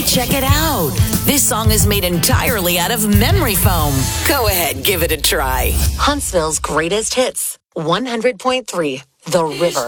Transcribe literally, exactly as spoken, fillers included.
Check it out. This song is made entirely out of memory foam. Go ahead, give it a try. Huntsville's greatest hits, one hundred point three, The River.